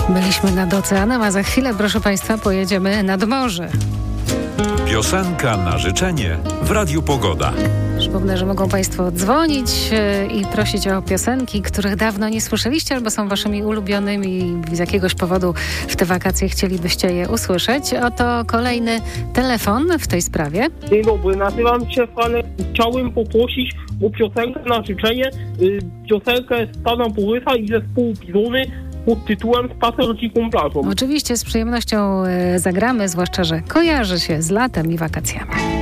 Byliśmy nad oceanem, a za chwilę, proszę Państwa, pojedziemy nad morze. Piosenka na życzenie w Radiu Pogoda. Przypomnę, że mogą Państwo dzwonić i prosić o piosenki, których dawno nie słyszeliście albo są Waszymi ulubionymi i z jakiegoś powodu w te wakacje chcielibyście je usłyszeć. Oto kolejny telefon w tej sprawie. Dzień dobry, nazywam się Franek. Chciałbym poprosić o piosenkę na życzenie. Piosenkę Stana Borysa i zespołu Bizony pod tytułem Spacer dziką plażą. Oczywiście z przyjemnością zagramy, zwłaszcza, że kojarzy się z latem i wakacjami.